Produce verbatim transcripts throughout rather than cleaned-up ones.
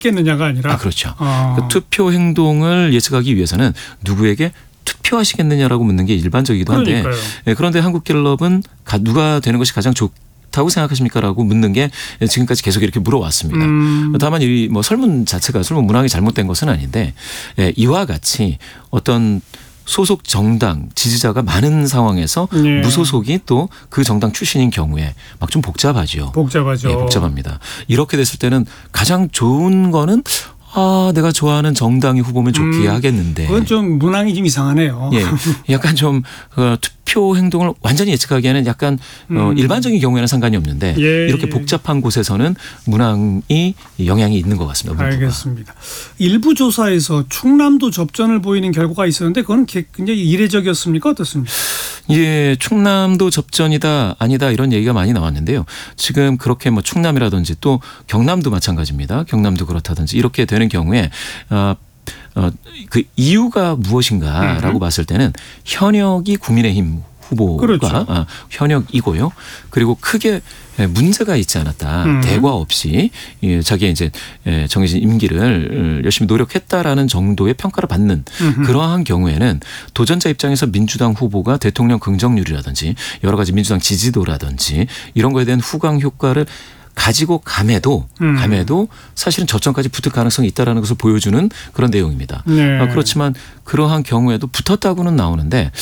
하시겠느냐가 아니라. 아, 그렇죠. 어. 그러니까 투표 행동을 예측하기 위해서는 누구에게 투표하시겠느냐라고 묻는 게 일반적이기도 한데 예, 그런데 한국갤럽은 누가 되는 것이 가장 좋다고 생각하십니까라고 묻는 게 지금까지 계속 이렇게 물어왔습니다. 음. 다만 이 뭐 설문 자체가 설문 문항이 잘못된 것은 아닌데 예, 이와 같이 어떤 소속 정당 지지자가 많은 상황에서 네. 무소속이 또 그 정당 출신인 경우에 막 좀 복잡하죠. 복잡하죠. 예, 복잡합니다. 이렇게 됐을 때는 가장 좋은 거는 아, 내가 좋아하는 정당이 후보면 좋게 음, 하겠는데. 그건 좀 문항이 좀 이상하네요. 예, 약간 좀 어, 투표 행동을 완전히 예측하기에는 약간 음. 어, 일반적인 경우에는 상관이 없는데 예, 이렇게 복잡한 곳에서는 문항이 영향이 있는 것 같습니다. 문부가. 알겠습니다. 일부 조사에서 충남도 접전을 보이는 결과가 있었는데 그건 굉장히 이례적이었습니까? 어떻습니까? 예, 충남도 접전이다 아니다 이런 얘기가 많이 나왔는데요. 지금 그렇게 뭐 충남이라든지 또 경남도 마찬가지입니다. 경남도 그렇다든지 이렇게 되는 경우에 어, 어, 그 이유가 무엇인가라고 음. 봤을 때는 현역이 국민의힘 후보가 그렇죠. 아, 현역이고요. 그리고 크게 문제가 있지 않았다. 음. 대과 없이 자기의 이제 정해진 임기를 열심히 노력했다라는 정도의 평가를 받는 음흠. 그러한 경우에는 도전자 입장에서 민주당 후보가 대통령 긍정률이라든지 여러 가지 민주당 지지도라든지 이런 거에 대한 후광 효과를 가지고 감에도 음. 감에도 사실은 저점까지 붙을 가능성이 있다라는 것을 보여주는 그런 내용입니다. 네. 그렇지만 그러한 경우에도 붙었다고는 나오는데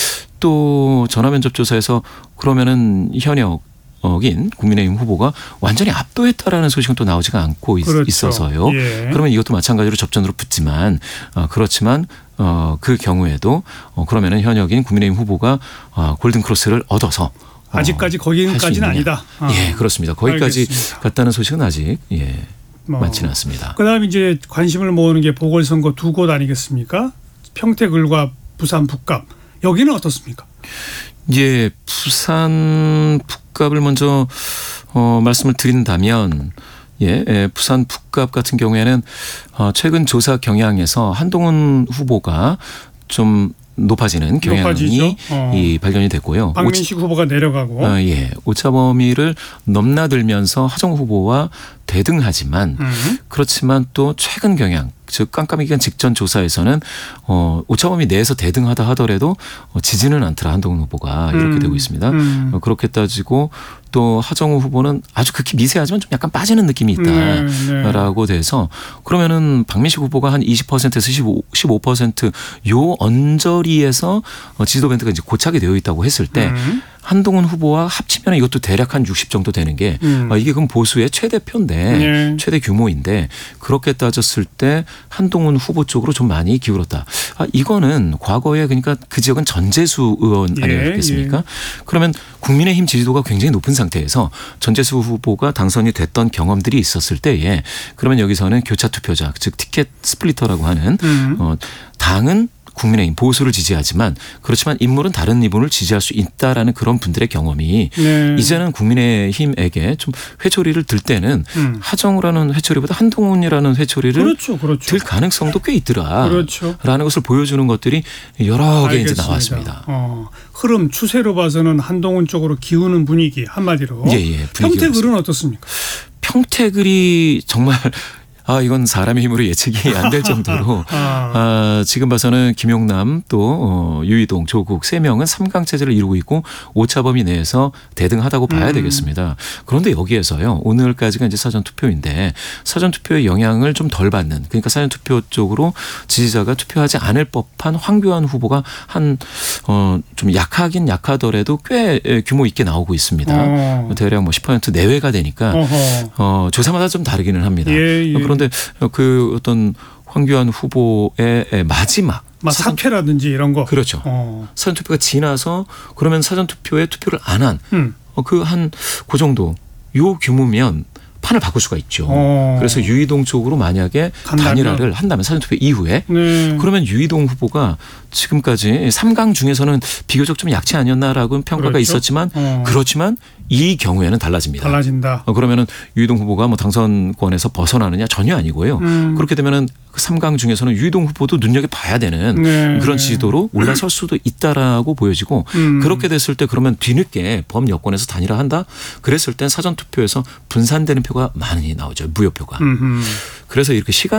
또 전화면접조사에서 그러면은 현역 인 국민의힘 후보가 완전히 압도했다라는 소식은 또 나오지가 않고 그렇죠. 있어서요. 예. 그러면 이것도 마찬가지로 접전으로 붙지만 어, 그렇지만 어, 그 경우에도 어, 그러면은 현역인 국민의힘 후보가 어, 골든 크로스를 얻어서 아직까지 어, 거기까지는 아니다. 아. 예, 그렇습니다. 거기까지 알겠습니다. 갔다는 소식은 아직 예, 뭐. 많지는 않습니다. 그다음 이제 관심을 모으는 게 보궐선거 두 곳 아니겠습니까? 평택을과 부산 북갑 여기는 어떻습니까? 예, 부산 북갑을 먼저 어, 말씀을 드린다면 예, 예, 부산 북갑 같은 경우에는 어, 최근 조사 경향에서 한동훈 후보가 좀 높아지는 경향이 어. 이 발견이 됐고요. 박민식 오차, 후보가 내려가고. 어, 예, 오차 범위를 넘나들면서 하정 후보와 대등하지만 음. 그렇지만 또 최근 경향 즉 깜깜이 기간 직전 조사에서는 어, 오차 범위 내에서 대등하다 하더라도 어, 지지는 않더라 한동훈 후보가 이렇게 음. 되고 있습니다. 음. 어, 그렇게 따지고 또 하정우 후보는 아주 극히 미세하지만 좀 약간 빠지는 느낌이 있다라고 네, 네. 돼서 그러면은 박민식 후보가 한 이십 퍼센트에서 십오 퍼센트 요 언저리에서 지지도 밴드가 이제 고착이 되어 있다고 했을 때 음. 한동훈 후보와 합치면 이것도 대략 한 육십 정도 되는 게 음. 이게 그럼 보수의 최대표인데 네. 최대 규모인데 그렇게 따졌을 때 한동훈 후보 쪽으로 좀 많이 기울었다. 아, 이거는 과거에 그러니까 그 지역은 전재수 의원 아니었겠습니까? 예, 예. 그러면 국민의힘 지지도가 굉장히 높은 상태에서 전재수 후보가 당선이 됐던 경험들이 있었을 때에 그러면 여기서는 교차 투표자 즉 티켓 스플리터라고 하는 음. 어, 당은 국민의힘 보수를 지지하지만 그렇지만 인물은 다른 이분을 지지할 수 있다라는 그런 분들의 경험이 네. 이제는 국민의힘에게 좀 회초리를 들 때는 음. 하정우라는 회초리보다 한동훈이라는 회초리를 그렇죠, 그렇죠. 들 가능성도 꽤 있더라라는 그렇죠. 것을 보여주는 것들이 여러 개 이제 나왔습니다. 어, 흐름 추세로 봐서는 한동훈 쪽으로 기우는 분위기 한마디로. 예, 예, 평택을은 어떻습니까? 평택을이 정말 아, 이건 사람의 힘으로 예측이 안 될 정도로 아. 아, 지금 봐서는 김용남 또 어, 유이동, 조국 세 명은 삼 강 체제를 이루고 있고 오차 범위 내에서 대등하다고 봐야 음. 되겠습니다. 그런데 여기에서요. 오늘까지가 이제 사전 투표인데 사전 투표의 영향을 좀 덜 받는 그러니까 사전 투표 쪽으로 지지자가 투표하지 않을 법한 황교안 후보가 한 어, 좀 약하긴 약하더라도 꽤 규모 있게 나오고 있습니다. 어. 대략 뭐 십 퍼센트 내외가 되니까 어, 조사마다 좀 다르기는 합니다. 예, 예. 그런데 그 어떤 황교안 후보의 마지막 사퇴라든지 이런 거. 그렇죠. 어. 사전 투표가 지나서 그러면 사전 투표에 투표를 안 한 그 한 그 정도 요 규모면 판을 바꿀 수가 있죠. 어. 그래서 유이동 쪽으로 만약에 간다면. 단일화를 한다면 사전투표 이후에 네. 그러면 유이동 후보가 지금까지 삼 강 중에서는 비교적 좀 약치 아니었나라고 평가가 그렇죠? 있었지만 어. 그렇지만 이 경우에는 달라집니다. 달라진다. 그러면은 유이동 후보가 뭐 당선권에서 벗어나느냐 전혀 아니고요. 음. 그렇게 되면은 삼 강 중에서는 유이동 후보도 눈여겨봐야 되는 네. 그런 지지도로 올라설 수도 있다라고 보여지고 음. 그렇게 됐을 때 그러면 뒤늦게 범여권에서 단일화한다? 그랬을 땐 사전투표에서 분산되는 표가 많이 나오죠. 무효표가. 음흠. 그래서 이렇게 시간